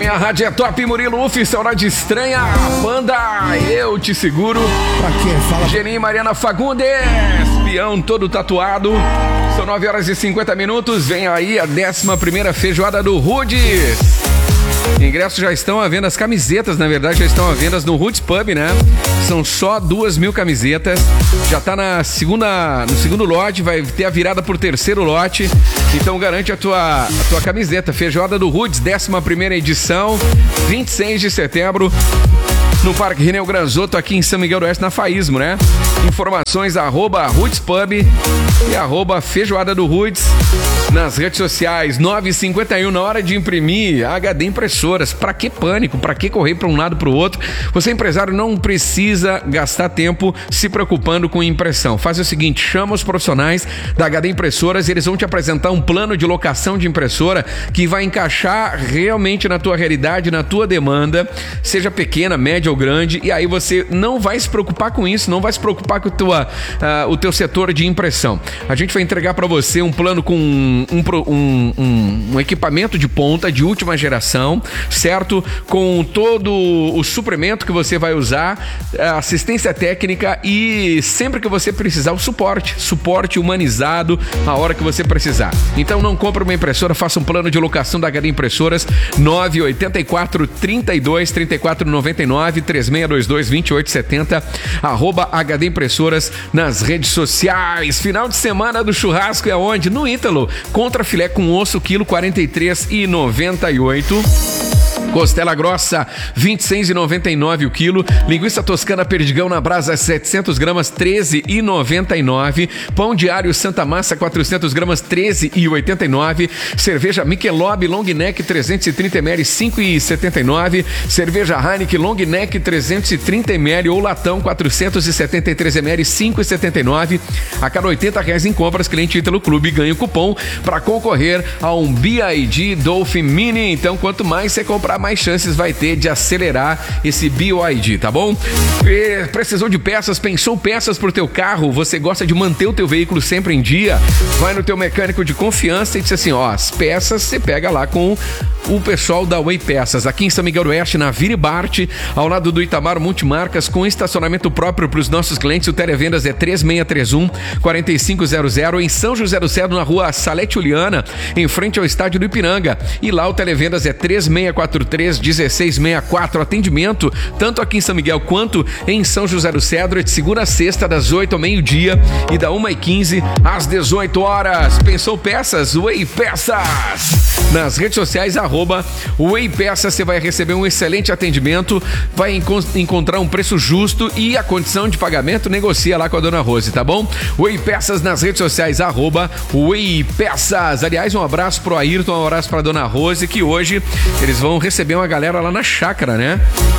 minha rádio é top, Murilo Ufi, saudade estranha, banda Eu Te Seguro. Pra quê? Fala. Geninho e Mariana Fagundes, peão todo tatuado. São 9h50, vem aí a 11ª feijoada do Rudes. Ingressos já estão à venda, as camisetas, na verdade, já estão à venda no Roots Pub, né? São só 2.000 camisetas. Já tá no segundo lote, vai ter a virada por terceiro lote. Então garante a tua camiseta. Feijoada do Roots, 11ª edição, 26 de setembro. No Parque Rineu Granzotto, aqui em São Miguel do Oeste, na Faísmo, né? Informações @Roots Pub e @Feijoada do Roots nas redes sociais. 9h51, na hora de imprimir HD Impressoras. Pra que pânico? Pra que correr pra um lado pro outro? Você, empresário, não precisa gastar tempo se preocupando com impressão. Faz o seguinte, chama os profissionais da HD Impressoras, eles vão te apresentar um plano de locação de impressora que vai encaixar realmente na tua realidade, na tua demanda, seja pequena, média ou grande, e aí você não vai se preocupar com isso, não vai se preocupar com o teu setor de impressão. A gente vai entregar para você um plano com um equipamento de ponta, de última geração, certo? Com todo o suprimento que você vai usar, assistência técnica e sempre que você precisar, o suporte humanizado a hora que você precisar. Então não compre uma impressora, faça um plano de locação da HD Impressoras, 984 32 34 99 3622 2870, @HD Impressoras nas redes sociais. Final de semana do churrasco é onde? No Ítalo, contra filé com osso, quilo 43,98. Costela grossa, 26,99 o quilo. Linguiça toscana perdigão na brasa, 700 gramas, 13,99. Pão diário Santa Massa, 400 gramas, 13,89. Cerveja Michelob Long Neck, 330 ml, 5,79. Cerveja Heineken Long Neck, 330 ml ou latão, 473 ml, 5,79. A cada R$80 em compras, cliente Ítalo Clube ganha o cupom para concorrer a um BYD Dolphin Mini. Então, quanto mais você comprar, mais chances vai ter de acelerar esse BYD, tá bom? Precisou de peças, pensou peças pro teu carro, você gosta de manter o teu veículo sempre em dia, vai no teu mecânico de confiança e diz assim, ó, as peças você pega lá com o pessoal da Way Peças, aqui em São Miguel do Oeste, na Vire Bart, ao lado do Itamar Multimarcas, com estacionamento próprio para os nossos clientes. O televendas é 3631-4500, em São José do Cedro, na rua Salete Uliana, em frente ao estádio do Ipiranga. E lá o televendas é 3643-1664. Atendimento tanto aqui em São Miguel quanto em São José do Cedro, é de segunda a sexta, das 8 ao meio-dia e da 1h15 às 18 horas. Pensou peças? Way Peças! Nas redes sociais, Way Peças, você vai receber um excelente atendimento, vai encontrar um preço justo e a condição de pagamento negocia lá com a dona Rose, tá bom? Way Peças nas redes sociais, Way Peças. Aliás, um abraço pro Ayrton, um abraço pra dona Rose, que hoje eles vão receber uma galera lá na chácara, né?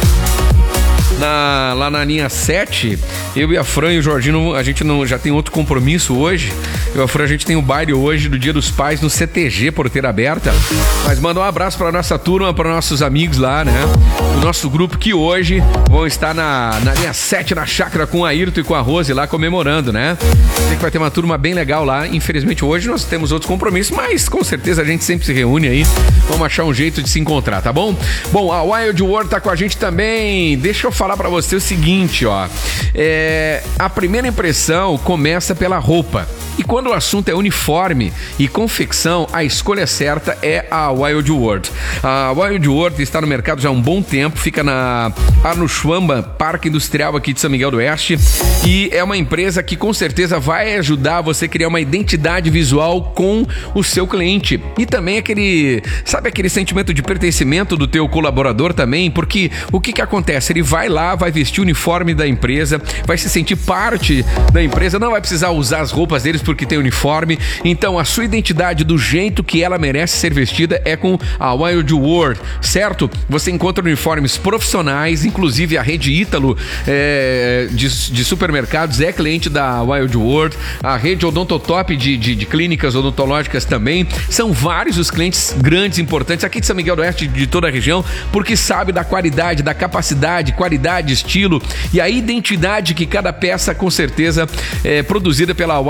Lá na linha 7, eu e a Fran e o Jorginho, a gente não, já tem outro compromisso hoje. Eu e a Fran, a gente tem um baile hoje do Dia dos Pais no CTG, porteira aberta. Mas manda um abraço pra nossa turma, para nossos amigos lá, né? O nosso grupo que hoje vão estar na linha 7, na chácara, com a Ayrton e com a Rose lá comemorando, né? Sei que vai ter uma turma bem legal lá. Infelizmente hoje nós temos outros compromissos, mas com certeza a gente sempre se reúne aí. Vamos achar um jeito de se encontrar, tá bom? Bom, a Wild World tá com a gente também. Deixa eu falar pra você o seguinte, ó. A primeira impressão começa pela roupa. E quando o assunto é uniforme e confecção, a escolha certa é a Wild World. A Wild World está no mercado já há um bom tempo, fica na Arno Schwamba, Parque Industrial aqui de São Miguel do Oeste, e é uma empresa que com certeza vai ajudar você a criar uma identidade visual com o seu cliente. E também aquele sentimento de pertencimento do teu colaborador também, porque o que acontece? Ele vai lá, vai vestir o uniforme da empresa, vai se sentir parte da empresa, não vai precisar usar as roupas deles porque tem uniforme. Então a sua identidade do jeito que ela merece ser vestida é com a Wild World, certo? Você encontra uniformes profissionais, inclusive a rede Ítalo de supermercados é cliente da Wild World, a rede Odontotop de clínicas odontológicas também. São vários os clientes grandes, importantes aqui de São Miguel do Oeste, de toda a região, porque sabe da qualidade, da capacidade, qualidade, estilo e a identidade que cada peça com certeza é produzida pela Wild World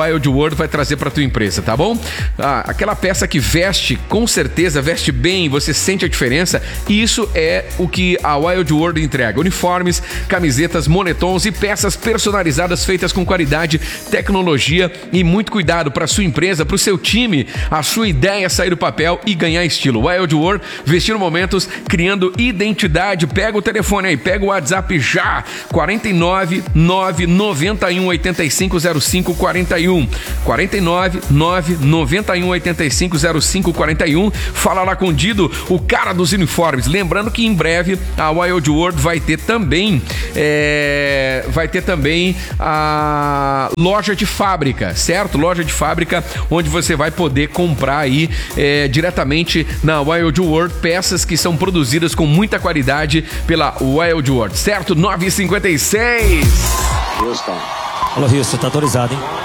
World vai trazer para tua empresa, tá bom? Aquela peça que veste, com certeza veste bem, você sente a diferença, e isso é o que a Wild World entrega: uniformes, camisetas, moletons e peças personalizadas feitas com qualidade, tecnologia e muito cuidado para sua empresa, para o seu time, a sua ideia sair do papel e ganhar estilo. Wild World, vestindo momentos, criando identidade. Pega o telefone aí, pega o WhatsApp já, 49 991 85 05 41, 49 991 85 05 41. Fala lá com o Dido, o cara dos uniformes. Lembrando que em breve a Wild World vai ter também a loja de fábrica, certo? Loja de fábrica, onde você vai poder comprar aí diretamente na Wild World peças que são produzidas com muita qualidade pela Wild World, certo? 9h56. Alô, Rio, você tá autorizado, hein?